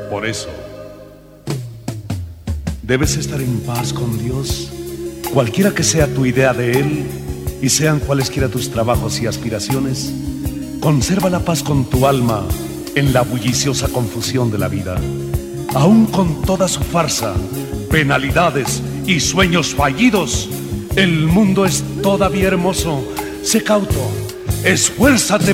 Por eso, debes estar en paz con Dios, cualquiera que sea tu idea de Él y sean cualesquiera tus trabajos y aspiraciones. Conserva la paz con tu alma en la bulliciosa confusión de la vida. Aún con toda su farsa, penalidades y sueños fallidos, el mundo es todavía hermoso. Sé cauto, esfuérzate